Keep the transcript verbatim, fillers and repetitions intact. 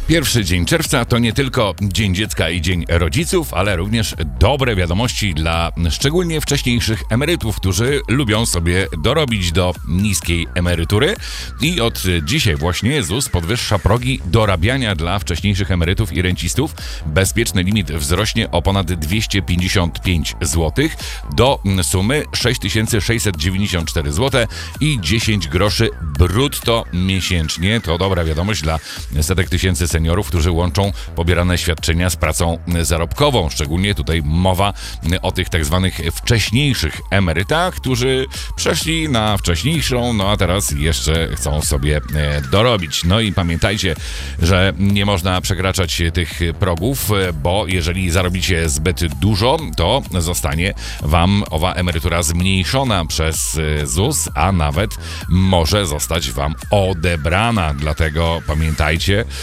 Pierwszy dzień czerwca to nie tylko Dzień Dziecka i Dzień Rodziców, ale również dobre wiadomości dla szczególnie wcześniejszych emerytów, którzy lubią sobie dorobić do niskiej emerytury. I od dzisiaj właśnie ZUS podwyższa progi dorabiania dla wcześniejszych emerytów i rencistów. Bezpieczny limit wzrośnie o ponad dwieście pięćdziesiąt pięć złotych do sumy sześć tysięcy sześćset dziewięćdziesiąt cztery złote i dziesięć groszy brutto miesięcznie. To dobra wiadomość dla setek tysięcy seniorów, którzy łączą pobierane świadczenia z pracą zarobkową. Szczególnie tutaj mowa o tych tak zwanych wcześniejszych emerytach, którzy przeszli na wcześniejszą, no a teraz jeszcze chcą sobie dorobić. No i pamiętajcie, że nie można przekraczać tych progów, bo jeżeli zarobicie zbyt dużo, to zostanie wam owa emerytura zmniejszona przez ZUS, a nawet może zostać wam odebrana. Dlatego pamiętajcie,